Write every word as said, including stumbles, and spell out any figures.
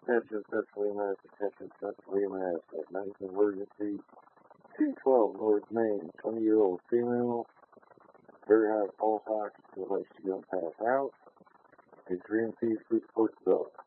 Attention, Central Mass. Attention, Central Mass. At Medical Emergency two twelve North Main. twenty-year-old female. Very high pulse oxygen. Looks like she's going to pass out. A three and C food sports bill.